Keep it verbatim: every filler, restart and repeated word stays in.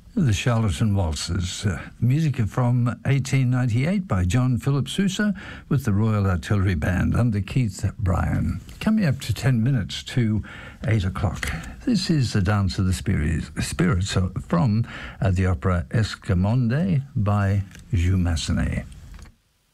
The Charlatan Waltzes, uh, music from eighteen ninety-eight by John Philip Sousa with the Royal Artillery Band under Keith Bryan. Coming up to ten minutes to eight o'clock. This is the Dance of the Spirits, spirits from uh, the opera Escamonde by Jules Massenet.